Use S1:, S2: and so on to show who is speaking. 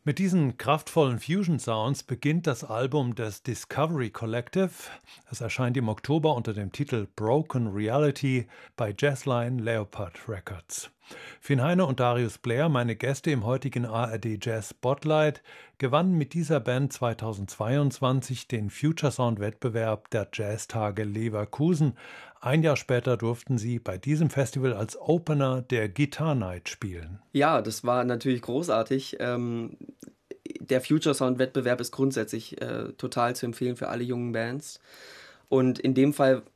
S1: Mit diesen kraftvollen Fusion-Sounds beginnt das Album des Discovery Collective. Es erscheint im Oktober unter dem Titel Broken Reality bei Jazzline Leopard Records. Finn Heine und Darius Blair, meine Gäste im heutigen ARD Jazz Spotlight, gewannen mit dieser Band 2022 den Future Sound Wettbewerb der Jazztage Leverkusen. Ein Jahr später durften sie bei diesem Festival als Opener der Guitar Night spielen.
S2: Ja, das war natürlich großartig. Der Future Sound Wettbewerb ist grundsätzlich total zu empfehlen für alle jungen Bands. Und in dem Fall